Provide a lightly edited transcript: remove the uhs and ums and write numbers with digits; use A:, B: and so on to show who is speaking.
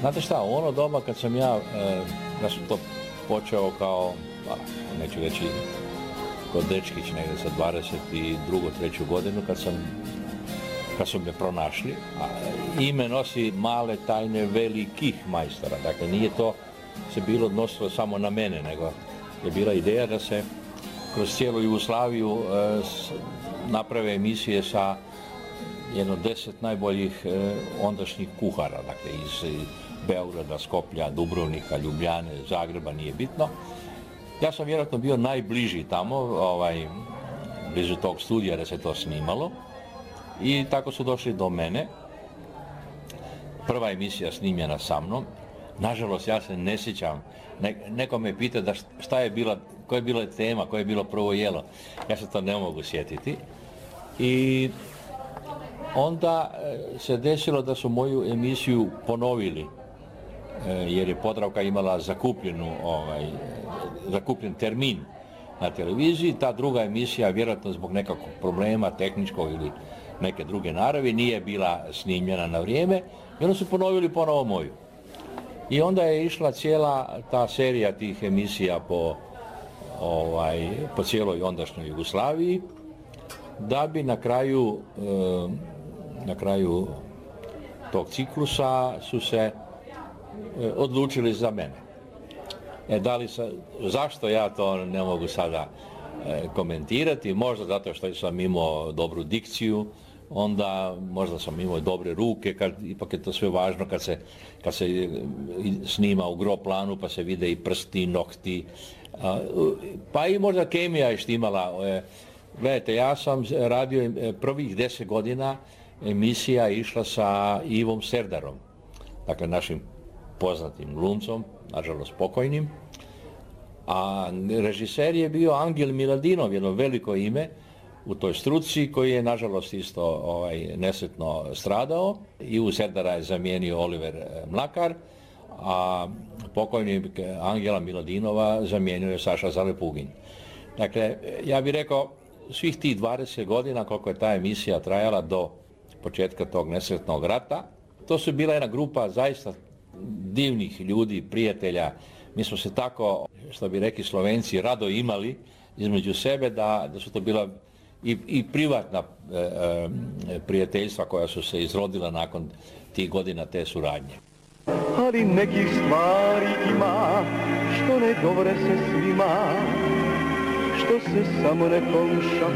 A: Znate šta, u ono doba kad sam ja sam to počeo kao, neću reći kod dečkić negdje sa 22. 3. godinu kad su me pronašli, a ime nosi male tajne velikih majstora. Dakle, nije to se bilo odnosilo samo na mene, nego je bila ideja da se kroz cijelu Jugoslaviju naprave emisije sa jedno 10 najboljih ondašnjih kuhara, dakle iz Beograda, Skoplja, Dubrovnika, Ljubljane, Zagreba, nije bitno. Ja sam vjerojatno bio najbliži tamo, blizu tog studija da se to snimalo i tako su došli do mene. Prva emisija snimljena sa mnom. Nažalost, ja se ne sjećam. Neko me pita da šta je bila, koja je bila tema, koje je bilo prvo jelo. Ja se to ne mogu sjetiti. I onda se desilo da su moju emisiju ponovili, jer je Podravka imala zakupljen termin na televiziji. Ta druga emisija, vjerojatno zbog nekakvog problema tehničkog ili neke druge naravi, nije bila snimljena na vrijeme i onda su ponovili ponovo moju. I onda je išla cijela ta serija tih emisija po cijeloj ondašnjoj Jugoslaviji, da bi na kraju tog ciklusa su se odlučili za mene. Zašto ja to ne mogu sada komentirati? Možda zato što sam imao dobru dikciju, onda možda sam imao dobre ruke, ipak je to sve važno kad se snima u gro planu pa se vide i prsti, nokti, pa i možda kemija je štimala. Gledajte, ja sam radio prvih 10 godina, emisija išla sa Ivom Serdarom, dakle našim poznatim glumcom, nažalost pokojnim, a režiser je bio Angel Miladinov, jedno veliko ime u toj struci, koji je nažalost isto nesretno stradao. Ivu Serdara je zamijenio Oliver Mlakar, a pokojni Angela Miladinova zamijenio je Saša Zalepugin. Dakle, ja bih rekao, svih tih 20 godina koliko je ta emisija trajala do početka tog nesretnog rata, to su bila jedna grupa zaista divnih ljudi, prijatelja. Mi smo se tako, što bi rekli Slovenci, rado imali između sebe, da su to bila i privatna prijateljstva koja su se izrodila nakon tih godina te suradnje.
B: Ali nekih stvari ima što ne govore se svima, što se samo nekom